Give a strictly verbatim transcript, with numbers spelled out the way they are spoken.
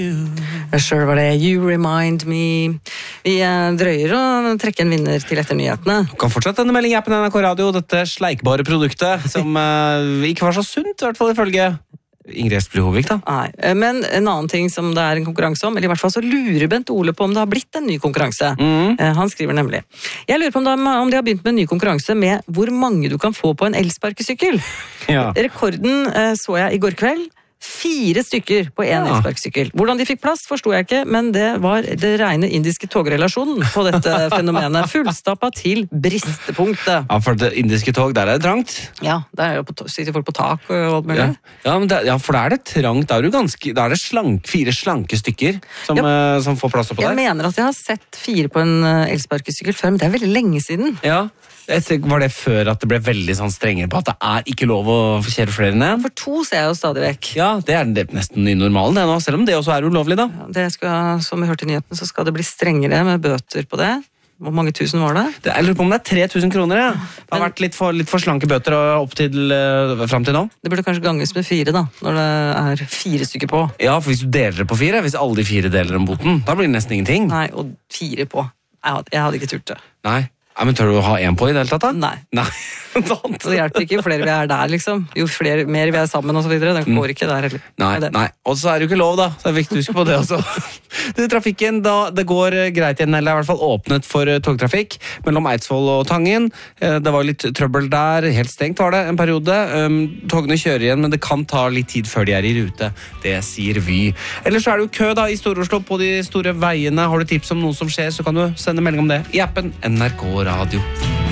Sure var det You Remind Me. Vi drøyer å trekke en vinner til etter nyhetene. Du kan fortsette denne meldingen i appen N R K Radio, dette sleikbare produktet, som uh, ikke var så sunt, i hvert fall ifølge Ingrid Espelid Hovig, da. Nei, men en annen ting som det er en konkurranse om, eller i hvert fall så lurer Bent Ole på om det har blitt en ny konkurranse. Mm. Han skriver nemlig: Jeg lurer på om de, om de har begynt med en ny konkurranse med hvor mange du kan få på en elsparkesykkel. Ja. Rekorden så jeg i går kveld. Fire stykker på en Ja. elsparkesykkel. Hvordan de fikk plass, forstod jeg ikke, men det var det rene indiske togrelasjonen på dette fenomenet. Fullstappa til bristepunktet. Ja, for det indiske tog, der er det trangt. Ja, der er jo på, sitter folk på tak og alt mulig. Ja, ja, men det, ja, for da er det trangt. Da er, du ganske, da er det slank, fire slanke stykker som, Ja. uh, som får plass oppå Jeg der. mener at jeg har sett fire på en eh, elsparkesykkel før, men det er veldig lenge siden. Ja, etter, var det før at det ble veldig sånn strengere på at det er ikke lov å kjøre flere enn en? For to ser jeg jo stadig vekk. Ja, det er det nesten ny normalen det nå, selv om det også er ulovlig da. Det skal, som vi hørte i nyheten, så skal det bli strengere med bøter på det. Hvor mange tusen var det? det jeg lurer på om det er tre tusen kroner, ja. Det har vært litt for, litt for slanke bøter opp til, uh, frem til nå. Det burde kanskje ganges med fire da, når det er fire stykker på. Ja, for hvis du deler det på fire, hvis alle de fire deler om boten, da blir det nesten ingenting. Nei, og fire på. Jeg hadde, jeg hadde ikke turt det. Nei. Ja, men tør du å ha en på i det hele tatt da? Nei. Nei. Så det hjelper ikke jo flere vi er der, liksom. Jo flere, mer vi er sammen og så videre. Det går ikke der heller. Nei, det. nei. Og så er det jo ikke lov, da. Så det er viktig å huske på det også. Det, trafikken, da, det går greit igjen, eller i hvert fall åpnet for togtrafikk mellom Eidsvoll og Tangen. Det var litt trøbbel der. Helt stengt var det en periode. Um, togene kjører igjen, men det kan ta litt tid før de er i rute. Det sier Vy. Ellers så er det jo kø da i Stor-Oslo på de store veiene. Har du tips om noe som skjer, så kan du sende melding om det i appen N R K Radio.